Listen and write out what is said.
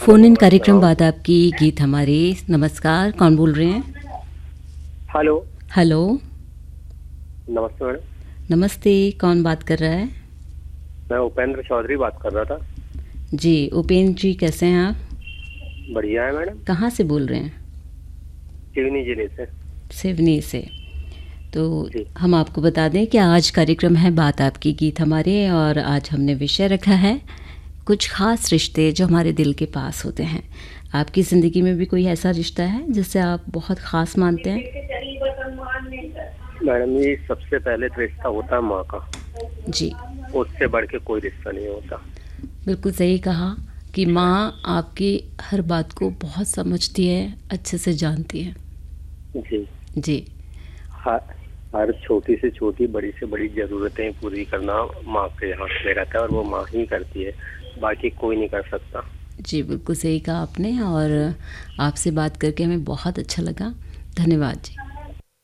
Hello, phone इन नमस्कार। कार्यक्रम बाद आपकी गीत हमारे। नमस्कार, कौन बोल रहे हैं? हेलो, हेलो, नमस्ते मैडम। नमस्ते, कौन बात कर रहा है? मैं उपेंद्र चौधरी बात कर रहा था। जी, उपेंद्र जी कैसे हैं आप? बढ़िया है मैडम। कहाँ से बोल रहे हैं? सिवनी जिले से। सिवनी से। तो जी। हम आपको बता दें कि आज कार्यक्रम है बात आपकी गीत हमारे, और आज हमने विषय रखा है कुछ ख़ास रिश्ते जो हमारे दिल के पास होते हैं। आपकी ज़िंदगी में भी कोई ऐसा रिश्ता है जिसे आप बहुत ख़ास मानते हैं? मैडम, ये सबसे पहले तो रिश्ता होता है माँ का। जी, उससे बढ़ के कोई रिश्ता नहीं होता। बिल्कुल सही कहा कि माँ आपकी हर बात को बहुत समझती है, अच्छे से जानती है। जी। जी, हर हर छोटी से छोटी, बड़ी से बड़ी ज़रूरतें पूरी करना माँ के हाथ में रहता है, और वो माँ ही करती है। बाकी कोई नहीं कर सकता। जी, बिल्कुल सही कहा आपने, और आपसे बात करके हमें बहुत अच्छा लगा। धन्यवाद जी।